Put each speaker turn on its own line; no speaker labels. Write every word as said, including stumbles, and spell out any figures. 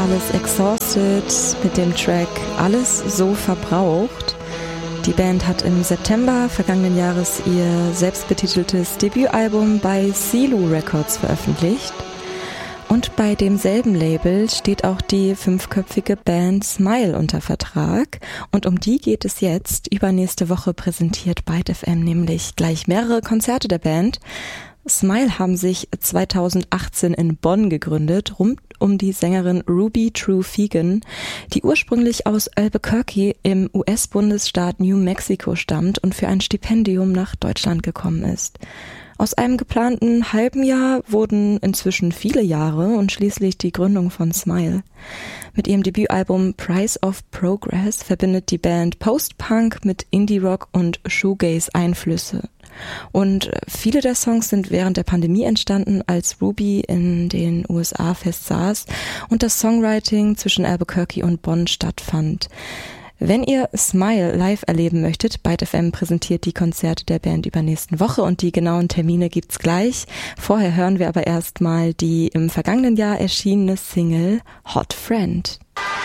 Alles Exhausted mit dem Track Alles so verbraucht. Die Band hat im September vergangenen Jahres ihr selbstbetiteltes Debütalbum bei Silu Records veröffentlicht. Und bei demselben Label steht auch die fünfköpfige Band Smile unter Vertrag. Und um die geht es jetzt. Übernächste Woche präsentiert Byte F M nämlich gleich mehrere Konzerte der Band. Smile haben sich zweitausendachtzehn in Bonn gegründet, rund um die Sängerin Ruby True Fegan, die ursprünglich aus Albuquerque im U S-Bundesstaat New Mexico stammt und für ein Stipendium nach Deutschland gekommen ist. Aus einem geplanten halben Jahr wurden inzwischen viele Jahre und schließlich die Gründung von Smile. Mit ihrem Debütalbum Price of Progress verbindet die Band Post-Punk mit Indie-Rock und Shoegaze-Einflüsse. Und viele der Songs sind während der Pandemie entstanden, als Ruby in den U S A festsaß und das Songwriting zwischen Albuquerque und Bonn stattfand. Wenn ihr Smile live erleben möchtet, Byte F M präsentiert die Konzerte der Band übernächsten Woche und die genauen Termine gibt's gleich. Vorher hören wir aber erstmal die im vergangenen Jahr erschienene Single Hot Friend.